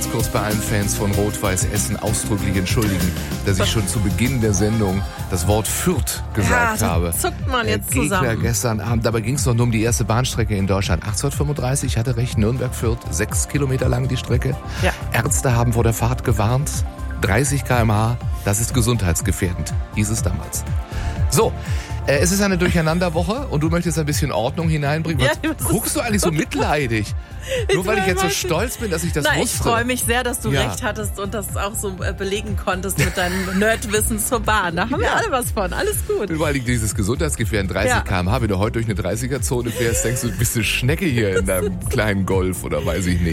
ganz kurz bei allen Fans von Rot-Weiß Essen ausdrücklich entschuldigen, dass ich schon zu Beginn der Sendung das Wort Fürth gesagt habe. Zuckt man jetzt Gegner zusammen. gestern Abend, dabei ging es doch nur um die erste Bahnstrecke in Deutschland. 1835, ich hatte recht, Nürnberg-Fürth, 6 Kilometer lang die Strecke. Ja. Ärzte haben vor der Fahrt gewarnt, 30 km/h, das ist gesundheitsgefährdend, hieß es damals. So, es ist eine Durcheinanderwoche und du möchtest ein bisschen Ordnung hineinbringen. Ja, Was guckst du eigentlich so mitleidig? Nur weil ich jetzt so stolz bin, dass ich das wusste. Ich freue mich sehr, dass du Ja. recht hattest und das auch so belegen konntest mit deinem Nerdwissen zur Bahn. Da haben wir alle was von. Alles gut. Vor allem dieses Gesundheitsgefährden 30 km/h, wenn du heute durch eine 30er-Zone fährst, denkst du, du bist eine Schnecke hier in deinem kleinen Golf oder weiß ich nicht.